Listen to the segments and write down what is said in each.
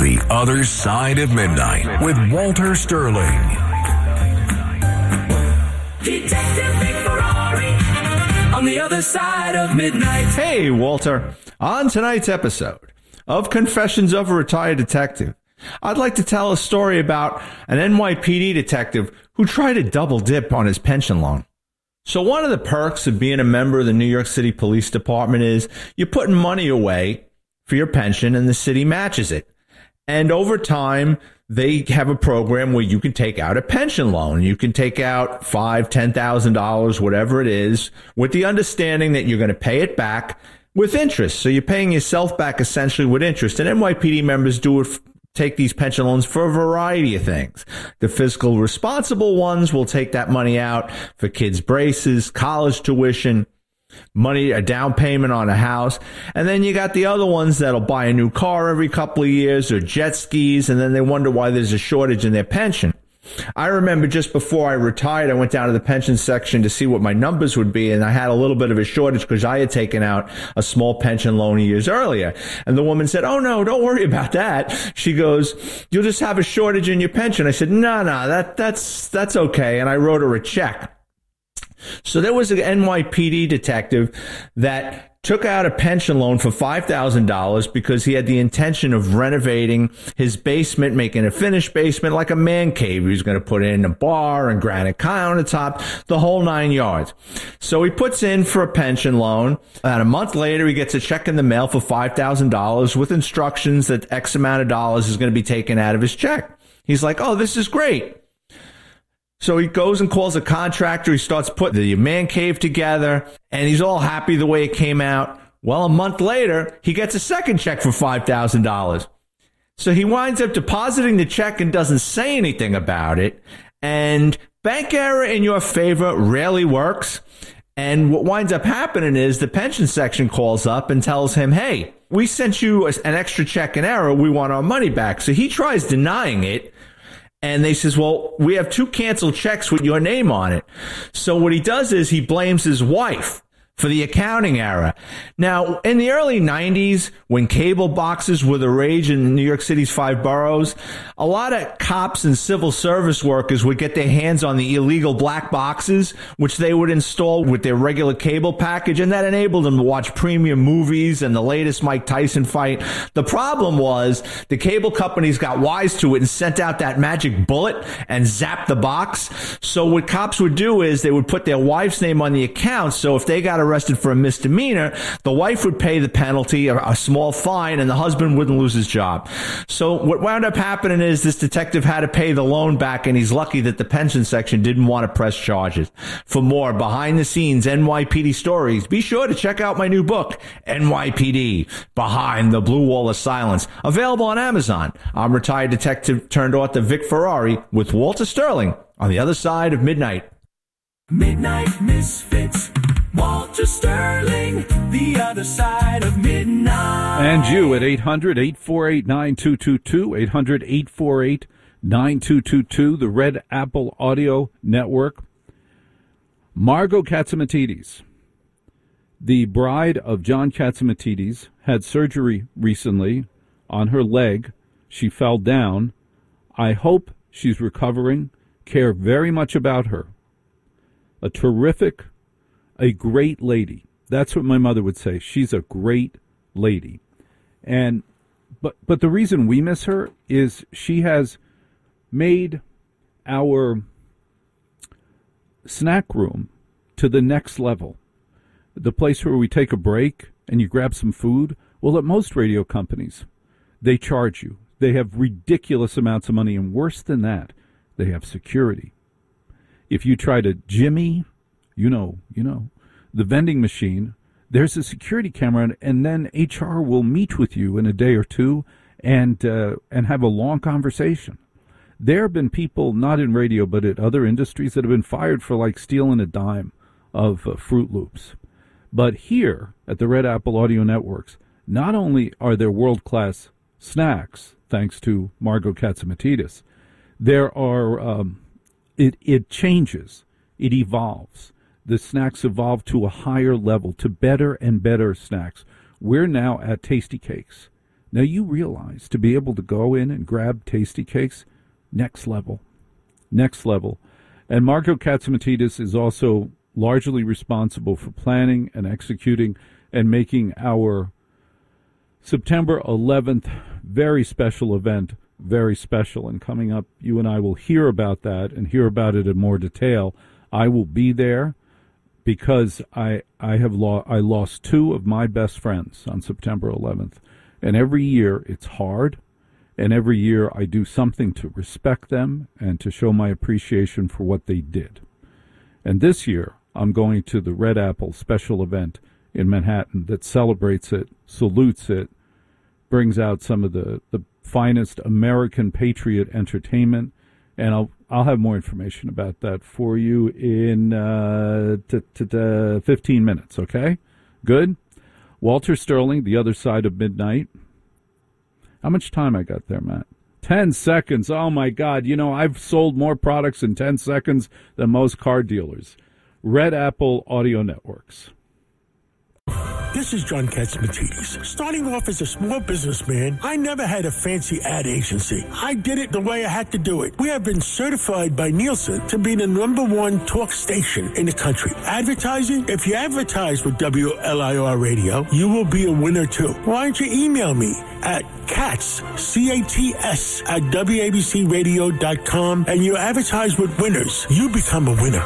The Other Side of Midnight with Walter Sterling. Detective Vic Ferrari on the Other Side of Midnight. Hey, Walter. On tonight's episode of Confessions of a Retired Detective, I'd like to tell a story about an NYPD detective who tried to double dip on his pension loan. So one of the perks of being a member of the New York City Police Department is you're putting money away for your pension and the city matches it. And over time, they have a program where you can take out a pension loan. You can take out $5,000, $10,000, whatever it is, with the understanding that you're going to pay it back with interest. So you're paying yourself back essentially with interest. And NYPD members take these pension loans for a variety of things. The fiscal responsible ones will take that money out for kids' braces, college tuition, money, a down payment on a house. And then you got the other ones that'll buy a new car every couple of years or jet skis, and then they wonder why there's a shortage in their pension. I remember just before I retired, I went down to the pension section to see what my numbers would be, and I had a little bit of a shortage because I had taken out a small pension loan years earlier. And the woman said, "Oh, no, don't worry about that." She goes, "You'll just have a shortage in your pension." I said, No, that's okay. And I wrote her a check. So there was an NYPD detective that took out a pension loan for $5,000 because he had the intention of renovating his basement, making a finished basement like a man cave. He was going to put in a bar and granite countertop, the whole 9 yards. So he puts in for a pension loan. About a month later, he gets a check in the mail for $5,000 with instructions that X amount of dollars is going to be taken out of his check. He's like, "Oh, this is great." So he goes and calls a contractor. He starts putting the man cave together, and he's all happy the way it came out. Well, a month later, he gets a second check for $5,000. So he winds up depositing the check and doesn't say anything about it. And bank error in your favor rarely works. And what winds up happening is the pension section calls up and tells him, "Hey, we sent you an extra check in error. We want our money back." So he tries denying it. And they says, "Well, we have 2 canceled checks with your name on it." So what he does is he blames his wife for the accounting error. Now, in the early 90s, when cable boxes were the rage in New York City's 5 boroughs, a lot of cops and civil service workers would get their hands on the illegal black boxes, which they would install with their regular cable package, and that enabled them to watch premium movies and the latest Mike Tyson fight. The problem was the cable companies got wise to it and sent out that magic bullet and zapped the box. So what cops would do is they would put their wife's name on the account, so if they got arrested for a misdemeanor, the wife would pay the penalty, a small fine, and the husband wouldn't lose his job. So what wound up happening is this detective had to pay the loan back, and he's lucky that the pension section didn't want to press charges. For more behind-the-scenes NYPD stories, be sure to check out my new book, NYPD, Behind the Blue Wall of Silence, available on Amazon. I'm retired detective turned author Vic Ferrari with Walter Sterling on the Other Side of Midnight. Midnight Misfits. Walter Sterling, the Other Side of Midnight. And you at 800-848-9222, 800-848-9222, the Red Apple Audio Network. Margot Catsimatidis, the bride of John Catsimatidis, had surgery recently on her leg. She fell down. I hope she's recovering. Care very much about her. A great lady. That's what my mother would say. She's a great lady. And but the reason we miss her is she has made our snack room to the next level. The place where we take a break and you grab some food. Well, at most radio companies, they charge you. They have ridiculous amounts of money, and worse than that, they have security. If you try to jimmy, you know, the vending machine, there's a security camera, and then HR will meet with you in a day or two and have a long conversation. There have been people, not in radio, but at other industries, that have been fired for like stealing a dime of Fruit Loops. But here at the Red Apple Audio Networks, not only are there world-class snacks, thanks to Margot Catsimatidis, there are, it changes, it evolves. The snacks evolve to a higher level, to better and better snacks. We're now at Tasty Cakes. Now, you realize to be able to go in and grab Tasty Cakes, next level. Next level. And Marco Catsimatidis is also largely responsible for planning and executing and making our September 11th very special event very special. And coming up, you and I will hear about that and hear about it in more detail. I will be there because I lost two of my best friends on September 11th. And every year it's hard, and every year I do something to respect them and to show my appreciation for what they did. And this year I'm going to the Red Apple special event in Manhattan that celebrates it, salutes it, brings out some of the finest American patriot entertainment, and I'll have more information about that for you in 15 minutes, okay? Good? Walter Sterling, The Other Side of Midnight. How much time I got there, Matt? 10 seconds. Oh, my God. You know, I've sold more products in 10 seconds than most car dealers. Red Apple Audio Networks. This is John Catsimatidis. Starting off as a small businessman, I never had a fancy ad agency. I did it the way I had to do it. We have been certified by Nielsen to be the #1 talk station in the country. Advertising? If you advertise with WLIR Radio, you will be a winner too. Why don't you email me at CATS, C-A-T-S, at WABCRadio.com, and you advertise with winners. You become a winner.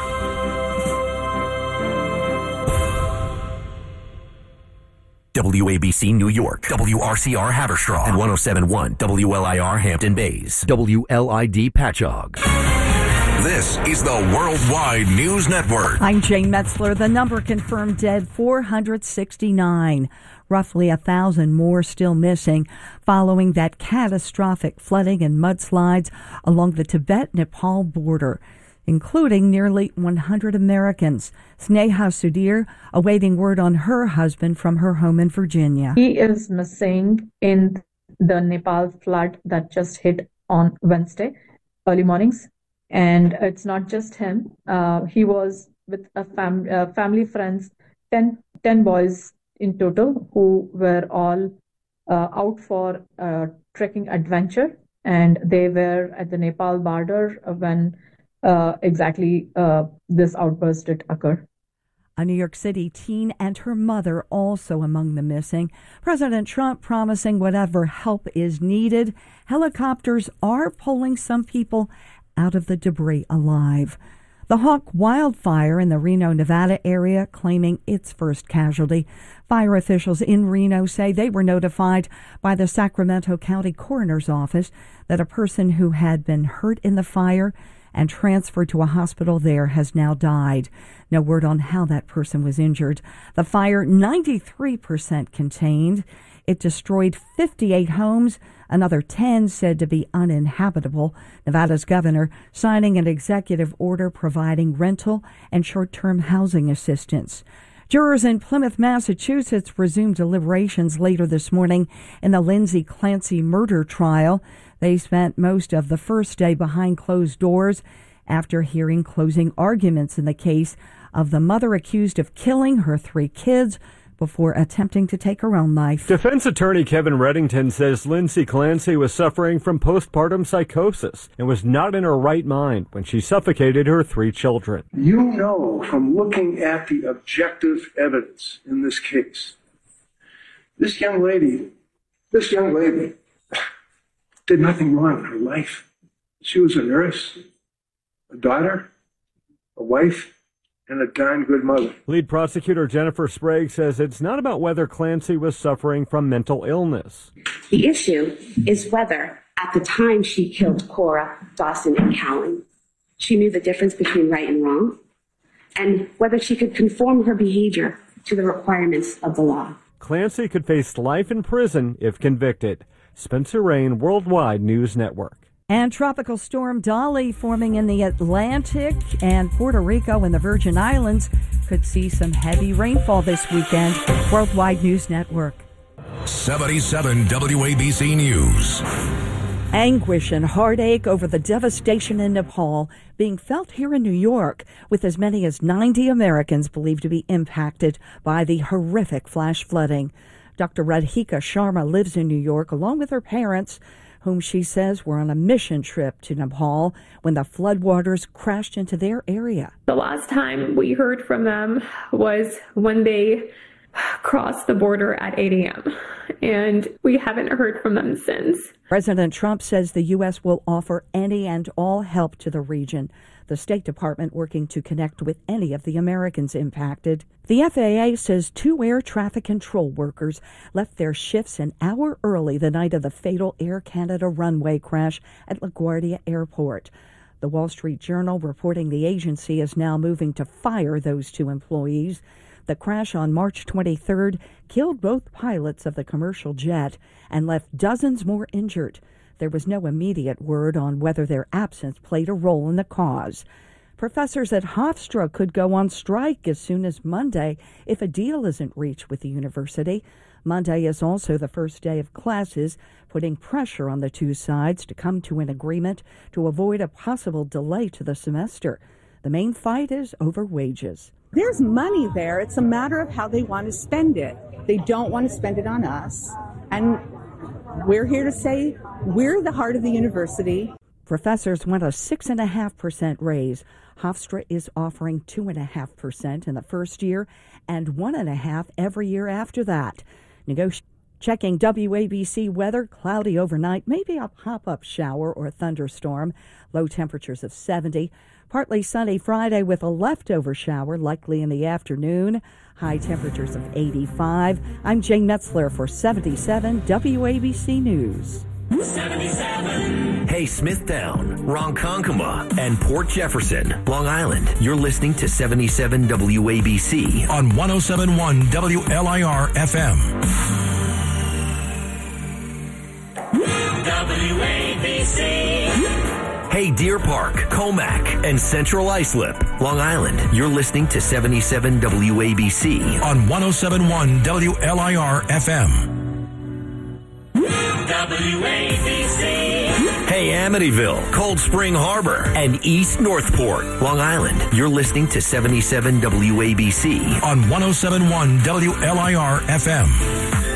WABC New York, WRCR Haverstraw, and 107.1 WLIR Hampton Bays, WLID Patchogue. This is the Worldwide News Network. I'm Jane Metzler. The number confirmed dead, 469. Roughly 1,000 more still missing following that catastrophic flooding and mudslides along the Tibet-Nepal border, including nearly 100 Americans. Sneha Sudhir awaiting word on her husband from her home in Virginia. He is missing in the Nepal flood that just hit on Wednesday, early mornings. And it's not just him. He was with a family, friends, 10 boys in total, who were all out for a trekking adventure. And they were at the Nepal border when this outburst did occur. A New York City teen and her mother also among the missing. President Trump promising whatever help is needed. Helicopters are pulling some people out of the debris alive. The Hawk wildfire in the Reno, Nevada area claiming its first casualty. Fire officials in Reno say they were notified by the Sacramento County Coroner's Office that a person who had been hurt in the fire and transferred to a hospital there has now died. No word on how that person was injured. The fire, 93% contained. It destroyed 58 homes, another 10 said to be uninhabitable. Nevada's governor signing an executive order providing rental and short-term housing assistance. Jurors in Plymouth, Massachusetts resumed deliberations later this morning in the Lindsay Clancy murder trial. They spent most of the first day behind closed doors after hearing closing arguments in the case of the mother accused of killing her 3 kids before attempting to take her own life. Defense attorney Kevin Reddington says Lindsay Clancy was suffering from postpartum psychosis and was not in her right mind when she suffocated her 3 children. You know from looking at the objective evidence in this case, this young lady did nothing wrong in her life. She was a nurse, a daughter, a wife, and a darn good mother. Lead prosecutor Jennifer Sprague says it's not about whether Clancy was suffering from mental illness. The issue is whether, at the time she killed Cora, Dawson, and Callan, she knew the difference between right and wrong, and whether she could conform her behavior to the requirements of the law. Clancy could face life in prison if convicted. Spencer Rain, Worldwide News Network. And Tropical Storm Dolly forming in the Atlantic, and Puerto Rico and the Virgin Islands could see some heavy rainfall this weekend. Worldwide News Network. 77 WABC News. Anguish and heartache over the devastation in Nepal being felt here in New York, with as many as 90 Americans believed to be impacted by the horrific flash flooding. Dr. Radhika Sharma lives in New York along with her parents, whom she says were on a mission trip to Nepal when the floodwaters crashed into their area. The last time we heard from them was when they crossed the border at 8 a.m., and we haven't heard from them since. President Trump says the U.S. will offer any and all help to the region, the State Department working to connect with any of the Americans impacted. The FAA says 2 air traffic control workers left their shifts an hour early the night of the fatal Air Canada runway crash at LaGuardia Airport. The Wall Street Journal reporting the agency is now moving to fire those 2 employees. The crash on March 23rd killed both pilots of the commercial jet and left dozens more injured. There was no immediate word on whether their absence played a role in the cause. Professors at Hofstra could go on strike as soon as Monday if a deal isn't reached with the university. Monday is also the first day of classes, putting pressure on the 2 sides to come to an agreement to avoid a possible delay to the semester. The main fight is over wages. There's money there. It's a matter of how they want to spend it. They don't want to spend it on us. And we're here to say we're the heart of the university. Professors want a 6.5% raise. Hofstra is offering 2.5% in the first year and 1.5% every year after that. Checking WABC weather, cloudy overnight, maybe a pop-up shower or thunderstorm. Low temperatures of 70. Partly sunny Friday with a leftover shower likely in the afternoon. High temperatures of 85. I'm Jane Metzler for 77 WABC News. 77. Hey, Smithtown, Ronkonkoma, and Port Jefferson, Long Island. You're listening to 77 WABC on 107.1 WLIR FM. WABC. Hey, Deer Park, Comac, and Central Islip, Long Island. You're listening to 77 WABC on 107.1 WLIR FM. WABC. Hey, Amityville, Cold Spring Harbor, and East Northport, Long Island. You're listening to 77 WABC on 107.1 WLIR FM.